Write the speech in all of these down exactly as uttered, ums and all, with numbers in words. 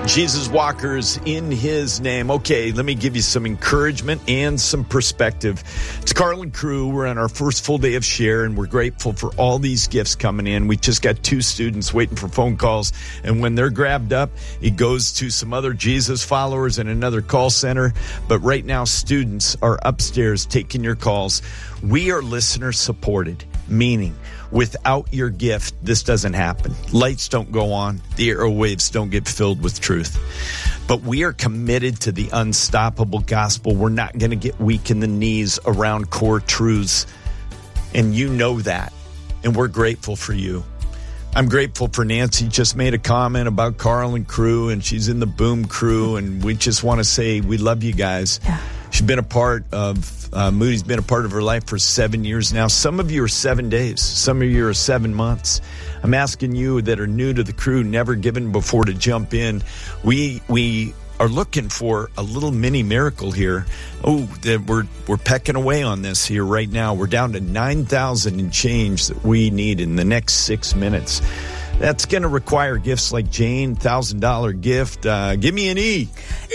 Jesus walkers in his name. Okay, let me give you some encouragement and some perspective. It's Carl and crew. We're on our first full day of share, and we're grateful for all these gifts coming in. We just got two students waiting for phone calls, and when they're grabbed up, it goes to some other Jesus followers in another call center. But right now, students are upstairs taking your calls. We are listener supported, meaning without your gift, this doesn't happen. Lights don't go on. The airwaves don't get filled with truth. But we are committed to the unstoppable gospel. We're not going to get weak in the knees around core truths. And you know that. And we're grateful for you. I'm grateful for Nancy. Just made a comment about Carl and crew, and she's in the Boom crew. And we just want to say we love you guys. Yeah. She's been a part of Uh, Moody's been a part of her life for seven years now. Some of you are seven days. Some of you are seven months. I'm asking you that are new to the crew, never given before, to jump in. We we are looking for a little mini miracle here. Oh, that we're we're pecking away on this here right now. We're down to nine thousand and change that we need in the next six minutes. That's going to require gifts like Jane, one thousand dollars gift. Uh, give me an E.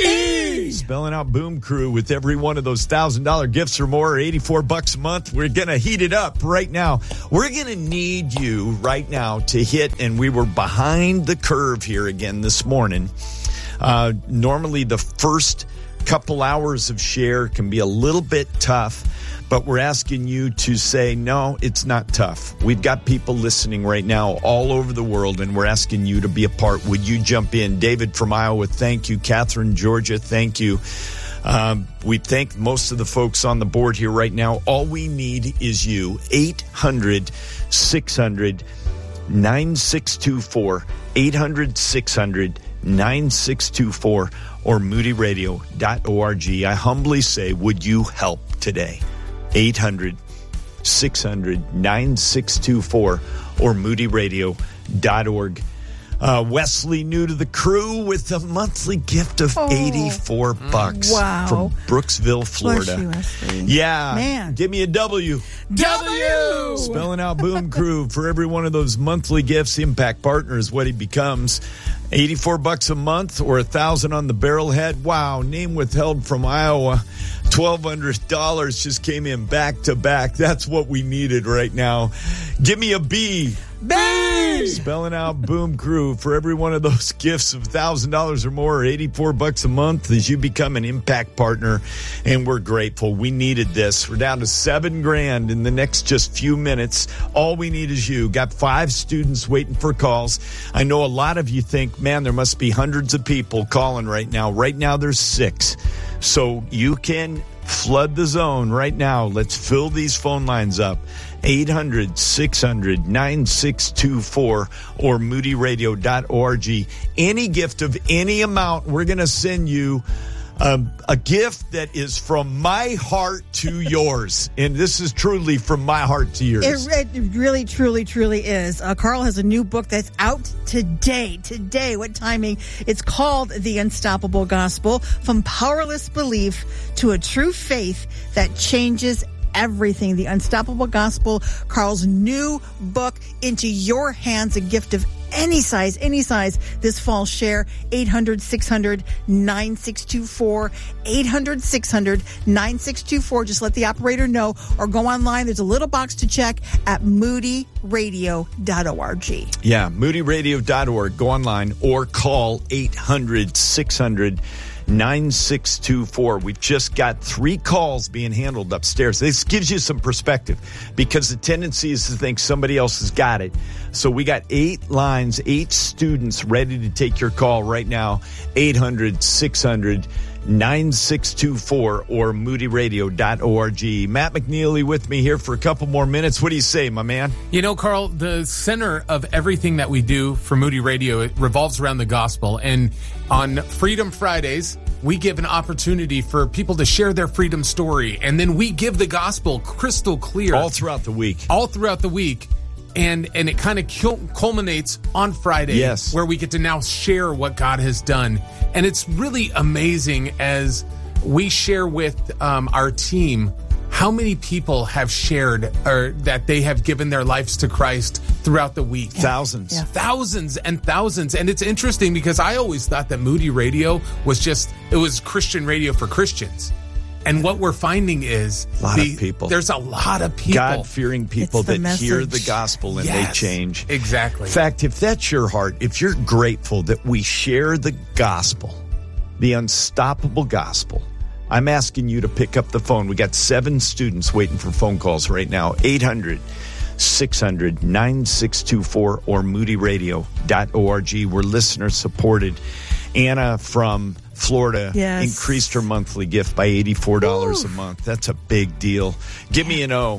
E! Spelling out Boom Crew with every one of those one thousand dollars gifts or more, eighty-four bucks a month. We're going to heat it up right now. We're going to need you right now to hit, and we were behind the curve here again this morning. Uh, normally the first couple hours of share can be a little bit tough, but we're asking you to say, no, it's not tough. We've got people listening right now all over the world, and we're asking you to be a part. Would you jump in? David from Iowa, thank you. Catherine, Georgia, thank you. Um, we thank most of the folks on the board here right now. All we need is you. eight hundred, six hundred, nine six two four. eight hundred, six hundred, nine six two four or moody radio dot org. I humbly say, would you help today? eight hundred, six hundred, nine six two four or moody radio dot org. Uh, Wesley, new to the crew, with a monthly gift of oh, eighty-four bucks wow. from Brooksville, Florida. You, Wesley. Yeah. Man. Give me a W. W! Spelling out Boom Crew for every one of those monthly gifts. Impact Partner is what he becomes. eighty-four bucks a month or a thousand on the barrelhead. Wow. Name withheld from Iowa. twelve hundred dollars just came in back to back. That's what we needed right now. Give me a B. B! Spelling out Boom Crew for every one of those gifts of one thousand dollars or more, or eighty-four bucks a month, as you become an Impact Partner. And we're grateful. We needed this. We're down to seven grand in the next just few minutes. All we need is you. Got five students waiting for calls. I know a lot of you think, man, there must be hundreds of people calling right now. Right now, there's six. So you can flood the zone right now. Let's fill these phone lines up. eight hundred, six hundred, nine six two four or moody radio dot org. Any gift of any amount, we're going to send you um, a gift that is from my heart to yours. And this is truly from my heart to yours. It, it really, truly, truly is. Uh, Carl has a new book that's out today. Today, what timing? It's called The Unstoppable Gospel, From Powerless Belief to a True Faith That Changes Everything. The Unstoppable Gospel, Carl's new book, into your hands, a gift of any size, any size this fall. Share eight hundred, six hundred, nine six two four, eight hundred, six hundred, nine six two four. Just let the operator know, or go online. There's a little box to check at moody radio dot org. Yeah, moody radio dot org. Go online or call eight hundred, six hundred, nine six two four. We've just got three calls being handled upstairs. This gives you some perspective, because the tendency is to think somebody else has got it. So we got eight lines, eight students ready to take your call right now. eight hundred, six hundred, nine six two four or moody radio dot org. Matt McNeely with me here for a couple more minutes. What do you say, my man? You know, Carl, the center of everything that we do for Moody Radio, it revolves around the gospel. And on Freedom Fridays, we give an opportunity for people to share their freedom story. And then we give the gospel crystal clear. All throughout the week. All throughout the week. And and it kind of culminates on Friday, yes, where we get to now share what God has done. And it's really amazing as we share with um, our team how many people have shared or that they have given their lives to Christ throughout the week? Thousands. Yeah. Thousands and thousands. And it's interesting because I always thought that Moody Radio was just, it was Christian radio for Christians. And what we're finding is A lot the, of people. There's a lot of people. God-fearing people It's the that hear message. the gospel and Yes, they change. Exactly. In fact, if that's your heart, if you're grateful that we share the gospel, the unstoppable gospel, I'm asking you to pick up the phone. We got seven students waiting for phone calls right now. eight hundred, six hundred, nine six two four or moody radio dot org. We're listener supported. Anna from Florida Yes. increased her monthly gift by eighty-four dollars Ooh. a month. That's a big deal. Give me an O.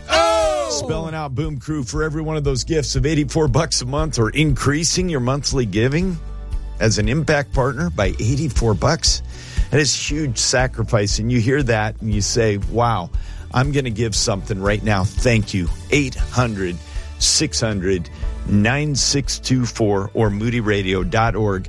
Oh! Spelling out Boom Crew for every one of those gifts of eighty-four bucks a month or increasing your monthly giving as an impact partner by eighty-four bucks. That is huge sacrifice. And you hear that and you say, wow, I'm going to give something right now. Thank you. eight hundred, six hundred, nine six two four or moody radio dot org.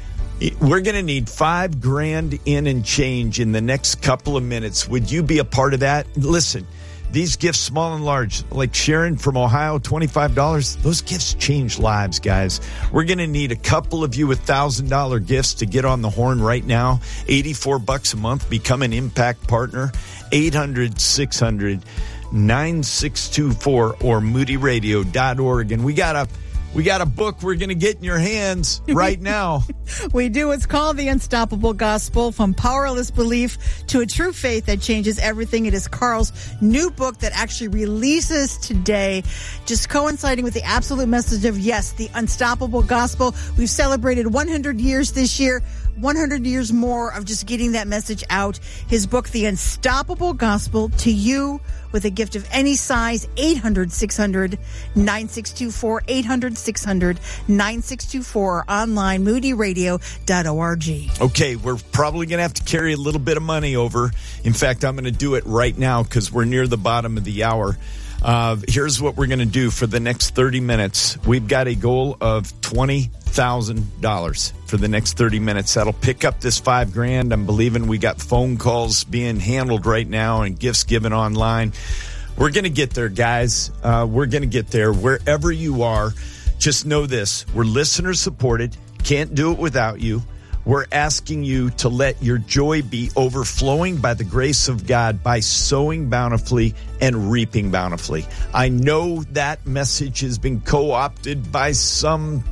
We're going to need five grand in and change in the next couple of minutes. Would you be a part of that? Listen, these gifts, small and large, like Sharon from Ohio, twenty-five dollars, those gifts change lives, guys. We're going to need a couple of you with one thousand dollars gifts to get on the horn right now. eighty-four bucks a month. Become an impact partner. eight hundred, six hundred, nine six two four or moody radio dot org. And we got a We got a book we're going to get in your hands right now. We do. It's called The Unstoppable Gospel, From Powerless Belief to a True Faith That Changes Everything. It is Carl's new book that actually releases today, just coinciding with the absolute message of, yes, the unstoppable gospel. We've celebrated one hundred years this year, one hundred years more of just getting that message out. His book, The Unstoppable Gospel, to you with a gift of any size. Eight hundred, six hundred, nine six two four, eight hundred, six hundred, nine six two four, online, moody radio dot org. Okay, we're probably going to have to carry a little bit of money over. In fact, I'm going to do it right now because we're near the bottom of the hour. Uh, here's what we're going to do for the next thirty minutes. We've got a goal of twenty thousand dollars for the next thirty minutes. That'll pick up this five grand. I'm believing we got phone calls being handled right now and gifts given online. We're going to get there, guys. Uh, we're going to get there. Wherever you are, just know this. We're listener supported. Can't do it without you. We're asking you to let your joy be overflowing by the grace of God by sowing bountifully and reaping bountifully. I know that message has been co-opted by some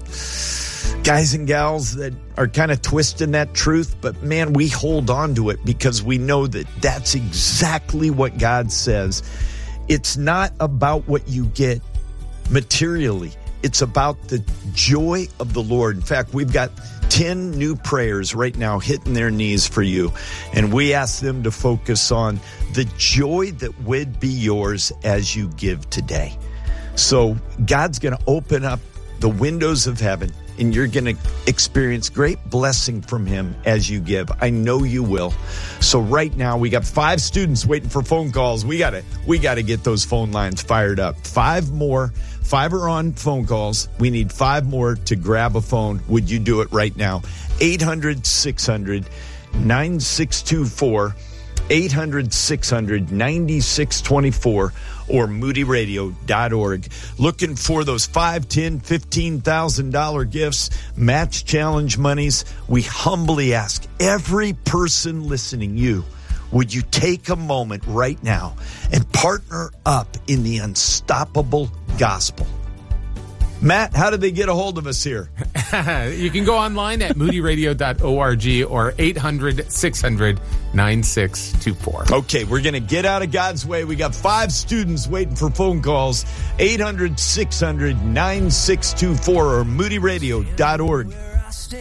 guys and gals that are kind of twisting that truth, but man, we hold on to it because we know that that's exactly what God says. It's not about what you get materially. It's about the joy of the Lord. In fact, we've got ten new prayers right now hitting their knees for you. And we ask them to focus on the joy that would be yours as you give today. So God's going to open up the windows of heaven and you're going to experience great blessing from him as you give. I know you will. So right now we got five students waiting for phone calls. We got to we got to get those phone lines fired up. Five more. Five are on phone calls. We need five more to grab a phone. Would you do it right now? eight hundred, six hundred, nine six two four, eight hundred, six hundred, nine six two four or moody radio dot org. Looking for those five, ten, fifteen thousand dollar gifts, match challenge monies. We humbly ask every person listening, you, would you take a moment right now and partner up in the unstoppable gospel? Matt, how do they get a hold of us here? You can go online at moody radio dot org or eight hundred, six hundred, nine six two four. Okay, we're going to get out of God's way. We got five students waiting for phone calls. eight hundred, six hundred, nine six two four or moody radio dot org.